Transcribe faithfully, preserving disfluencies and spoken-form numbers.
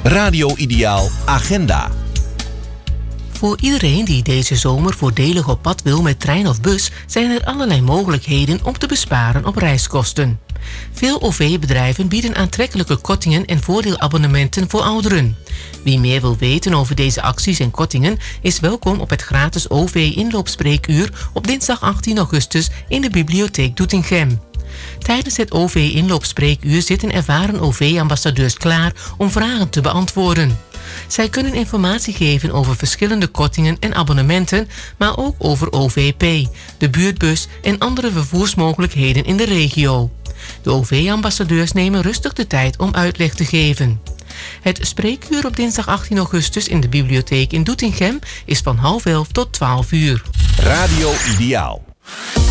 Radio Ideaal Agenda. Voor iedereen die deze zomer voordelig op pad wil met trein of bus, zijn er allerlei mogelijkheden om te besparen op reiskosten. Veel O V-bedrijven bieden aantrekkelijke kortingen en voordeelabonnementen voor ouderen. Wie meer wil weten over deze acties en kortingen is welkom op het gratis O V-inloopspreekuur op dinsdag achttien augustus in de bibliotheek Doetinchem. Tijdens het O V-inloopspreekuur zitten ervaren O V-ambassadeurs klaar om vragen te beantwoorden. Zij kunnen informatie geven over verschillende kortingen en abonnementen, maar ook over O V P, de buurtbus en andere vervoersmogelijkheden in de regio. De O V-ambassadeurs nemen rustig de tijd om uitleg te geven. Het spreekuur op dinsdag achttien augustus in de bibliotheek in Doetinchem is van half elf tot twaalf uur. Radio Ideaal.